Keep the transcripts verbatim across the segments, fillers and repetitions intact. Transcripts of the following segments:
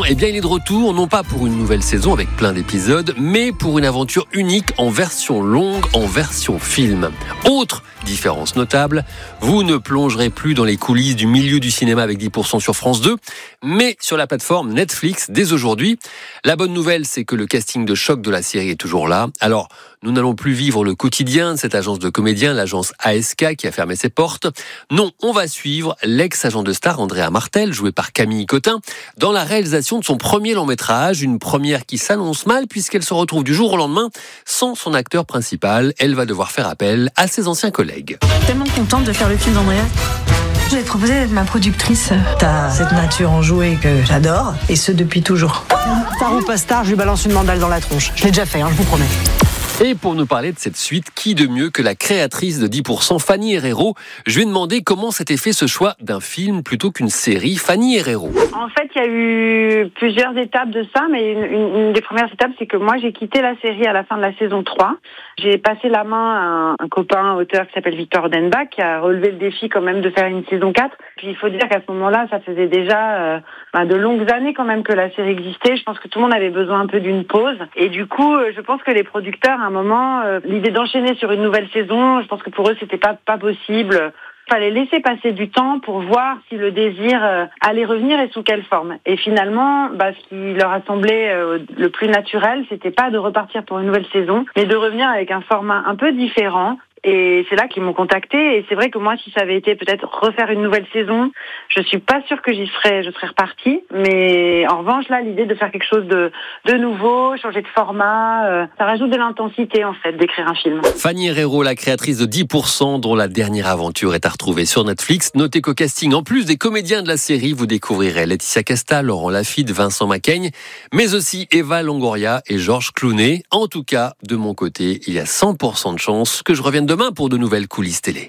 eh bien il est de retour, non pas pour une nouvelle saison avec plein d'épisodes, mais pour une aventure unique en version longue, en version film. Autre différence notable, vous ne plongerez plus dans les coulisses du milieu du cinéma avec dix pour cent sur France deux, mais sur la plateforme Netflix dès aujourd'hui. La bonne nouvelle, c'est que le casting de choc de la série est toujours là. Alors, nous n'allons plus vivre le quotidien de cette agence de comédiens, l'agence A S K, qui a fermé ses portes. Non, on va suivre l'ex-agent de star Andrea Martel, joué par Camille Cotin, dans la réalisation de son premier long-métrage, une première qui s'annonce mal puisqu'elle se retrouve du jour au lendemain sans son acteur principal. Elle va devoir faire appel à ses anciens collègues. Tellement contente de faire le film d'Andrea. Je vais te proposer d'être ma productrice. T'as cette nature enjouée que j'adore, et ce depuis toujours. Star ou pas star, je lui balance une mandale dans la tronche. Je l'ai déjà fait, hein, je vous promets. Et pour nous parler de cette suite, qui de mieux que la créatrice de dix pour cent, Fanny Herrero. Je lui ai demandé comment s'était fait ce choix d'un film plutôt qu'une série. Fanny Herrero. En fait, il y a eu plusieurs étapes de ça, mais une, une, une des premières étapes, c'est que moi, j'ai quitté la série à la fin de la saison trois. J'ai passé la main à un, un copain, un auteur qui s'appelle Victor Odenbach, qui a relevé le défi quand même de faire une saison quatre. Puis il faut dire qu'à ce moment-là, ça faisait déjà euh, bah, de longues années quand même que la série existait. Je pense que tout le monde avait besoin un peu d'une pause. Et du coup, euh, je pense que les producteurs, à un moment, euh, l'idée d'enchaîner sur une nouvelle saison, je pense que pour eux, c'était pas pas possible. Il fallait laisser passer du temps pour voir si le désir euh, allait revenir et sous quelle forme. Et finalement, bah, ce qui leur a semblé euh, le plus naturel, c'était pas de repartir pour une nouvelle saison, mais de revenir avec un format un peu différent. Et c'est là qu'ils m'ont contacté. Et c'est vrai que moi, si ça avait été peut-être refaire une nouvelle saison, je suis pas sûre que j'y serais, je serais repartie. Mais en revanche, là, l'idée de faire quelque chose de, de nouveau, changer de format, euh, ça rajoute de l'intensité, en fait, d'écrire un film. Fanny Herrero, la créatrice de dix pour cent, dont la dernière aventure est à retrouver sur Netflix. Notez qu'au casting, en plus des comédiens de la série, vous découvrirez Laetitia Casta, Laurent Lafitte, Vincent Macaigne, mais aussi Eva Longoria et Georges Clooney. En tout cas, de mon côté, il y a cent pour cent de chance que je revienne demain pour de nouvelles coulisses télé.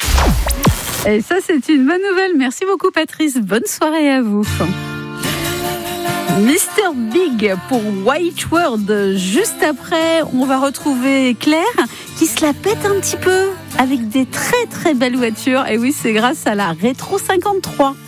Et ça, c'est une bonne nouvelle. Merci beaucoup, Patrice. Bonne soirée à vous. Mister Big pour White World. Juste après, on va retrouver Claire qui se la pète un petit peu avec des très très belles voitures. Et oui, c'est grâce à la Rétro cinquante-trois.